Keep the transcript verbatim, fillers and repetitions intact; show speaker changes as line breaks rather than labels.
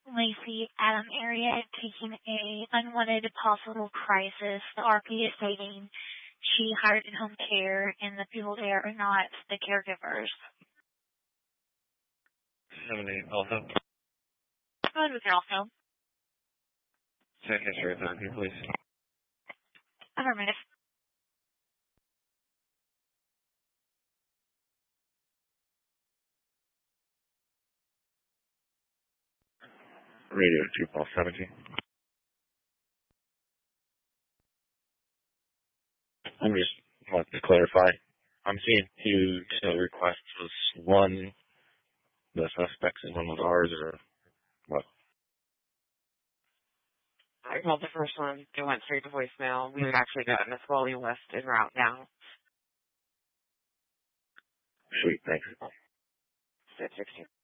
Lacey Adam area taking a unwanted possible crisis. The R P is stating she hired in-home care and the people there are not the caregivers.
seventy also.
Go ahead with your also.
Check history on here, please.
Affirmative.
Radio two Paul seventeen. I'm just wanting to clarify. I'm seeing two still requests. Was one the suspects and one was ours, or what?
I called the first one. It went straight to voicemail. We've actually gotten a Swally West en route now.
Sweet, thanks.
It's at sixteen.